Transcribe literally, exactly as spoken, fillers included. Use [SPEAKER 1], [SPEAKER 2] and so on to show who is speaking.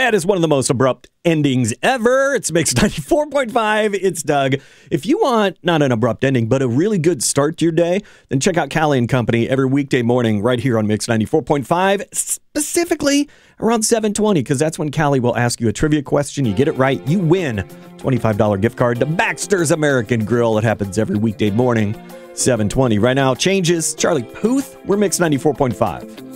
[SPEAKER 1] That is one of the most abrupt endings ever. It's Mix ninety-four point five. It's Doug. If you want not an abrupt ending, but a really good start to your day, then check out Callie and Company every weekday morning right here on Mix ninety-four point five, specifically around seven twenty, because that's when Callie will ask you a trivia question. You get it right, you win twenty-five dollars gift card to Baxter's American Grill. It happens every weekday morning, seven twenty. Right now, changes. Charlie Puth, we're Mix ninety-four point five.